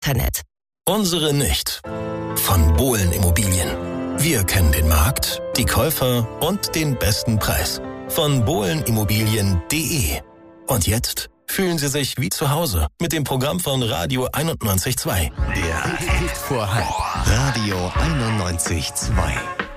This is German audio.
Internet. Unsere nicht. Von Bohlen Immobilien. Wir kennen den Markt, die Käufer und den besten Preis. Von bohlenimmobilien.de. Und jetzt fühlen Sie sich wie zu Hause mit dem Programm von Radio 91.2. Der Hit vor halb. Radio 91.2.